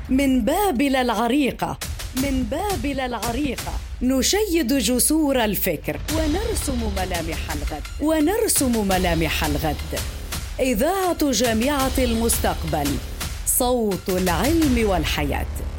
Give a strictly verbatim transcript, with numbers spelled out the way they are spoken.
من بابل العريقة من بابل العريقة نشيد جسور الفكر ونرسم ملامح الغد ونرسم ملامح الغد. إذاعة جامعة المستقبل، صوت العلم والحياة.